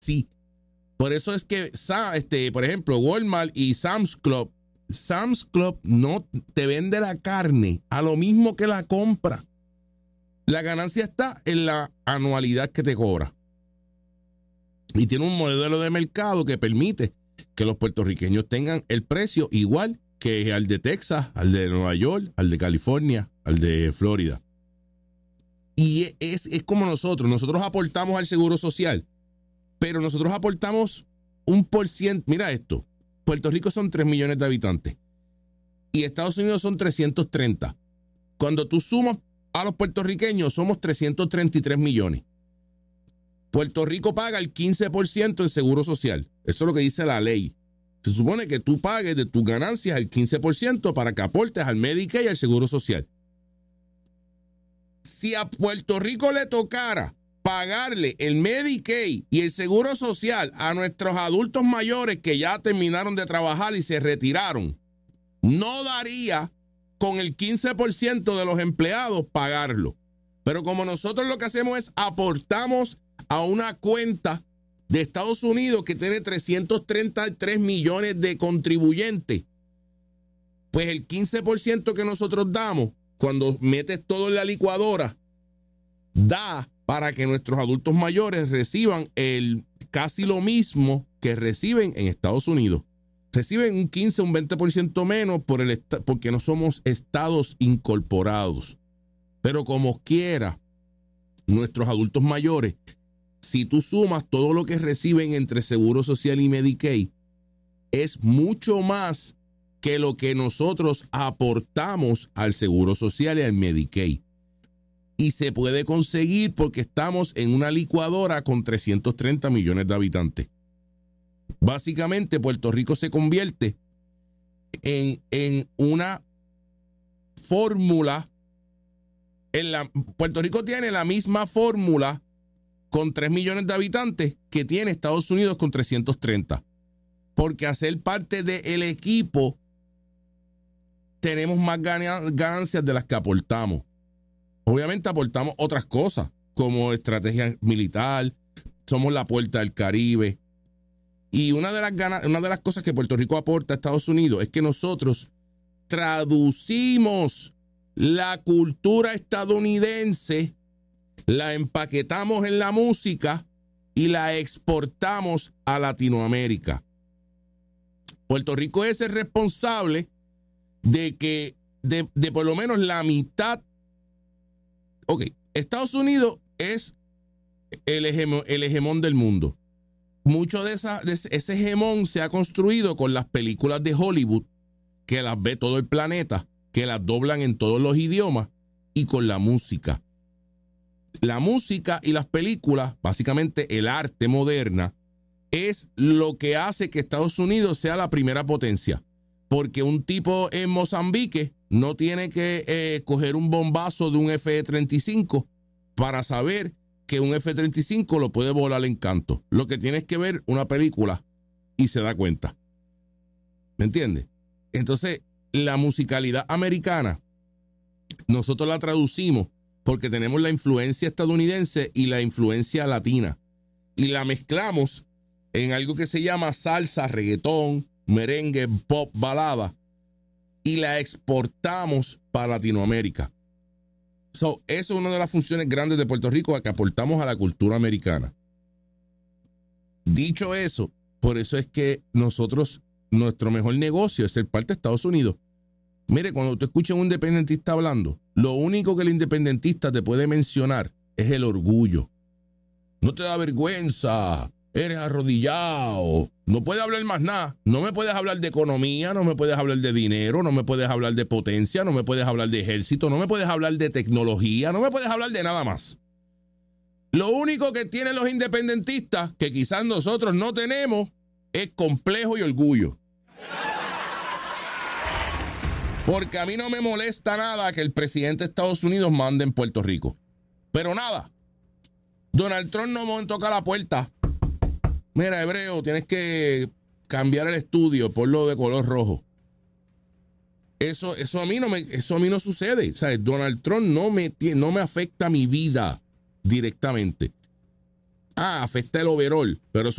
Sí. Por eso es que, por ejemplo, Walmart y Sam's Club no te vende la carne a lo mismo que la compra. La ganancia está en la anualidad que te cobra. Y tiene un modelo de mercado que permite que los puertorriqueños tengan el precio igual que al de Texas, al de Nueva York, al de California, al de Florida. Y es como nosotros aportamos al Seguro Social, pero nosotros aportamos 1%. Mira esto, Puerto Rico son 3 millones de habitantes y Estados Unidos son 330. Cuando tú sumas a los puertorriqueños, somos 333 millones. Puerto Rico paga el 15% en Seguro Social. Eso es lo que dice la ley. Se supone que tú pagues de tus ganancias el 15% para que aportes al Medicaid y al Seguro Social. Si a Puerto Rico le tocara pagarle el Medicaid y el Seguro Social a nuestros adultos mayores que ya terminaron de trabajar y se retiraron, no daría con el 15% de los empleados pagarlo. Pero como nosotros lo que hacemos es aportamos a una cuenta de Estados Unidos que tiene 333 millones de contribuyentes, pues el 15% que nosotros damos, cuando metes todo en la licuadora, da para que nuestros adultos mayores reciban casi lo mismo que reciben en Estados Unidos. Reciben un 15, un 20% menos porque no somos estados incorporados. Pero como quiera, nuestros adultos mayores, si tú sumas todo lo que reciben entre Seguro Social y Medicaid, es mucho más que lo que nosotros aportamos al Seguro Social y al Medicaid. Y se puede conseguir porque estamos en una licuadora con 330 millones de habitantes. Básicamente, Puerto Rico se convierte en una fórmula. Puerto Rico tiene la misma fórmula con 3 millones de habitantes que tiene Estados Unidos con 330. Porque a ser parte del equipo tenemos más ganancias de las que aportamos. Obviamente aportamos otras cosas como estrategia militar, somos la puerta del Caribe. Y una de las cosas que Puerto Rico aporta a Estados Unidos es que nosotros traducimos la cultura estadounidense, la empaquetamos en la música y la exportamos a Latinoamérica. Puerto Rico es el responsable de que de por lo menos la mitad. Ok, Estados Unidos es el hegemón del mundo. Mucho de ese hegemón se ha construido con las películas de Hollywood, que las ve todo el planeta, que las doblan en todos los idiomas, y con la música. La música y las películas, básicamente el arte moderna, es lo que hace que Estados Unidos sea la primera potencia. Porque un tipo en Mozambique no tiene que coger un bombazo de un F-35 para saber que un F-35 lo puede volar en canto. Lo que tiene es que ver una película y se da cuenta. ¿Me entiendes? Entonces, la musicalidad americana, nosotros la traducimos porque tenemos la influencia estadounidense y la influencia latina. Y la mezclamos en algo que se llama salsa, reggaetón, merengue, pop, balada, y la exportamos para Latinoamérica. Eso es una de las funciones grandes de Puerto Rico a que aportamos a la cultura americana. Dicho eso, por eso es que nuestro mejor negocio es ser parte de Estados Unidos. Mire, cuando tú escuchas a un independentista hablando, lo único que el independentista te puede mencionar es el orgullo. No te da vergüenza, eres arrodillado, no puedes hablar más nada. No me puedes hablar de economía, no me puedes hablar de dinero, no me puedes hablar de potencia, no me puedes hablar de ejército, no me puedes hablar de tecnología, no me puedes hablar de nada más. Lo único que tienen los independentistas, que quizás nosotros no tenemos, es complejo y orgullo. Porque a mí no me molesta nada que el presidente de Estados Unidos mande en Puerto Rico. Pero nada. Donald Trump no me toca la puerta. Mira, Hebreo, tienes que cambiar el estudio, ponlo de color rojo. Eso a mí no sucede. O sea, Donald Trump no me afecta mi vida directamente. Afecta el overall, pero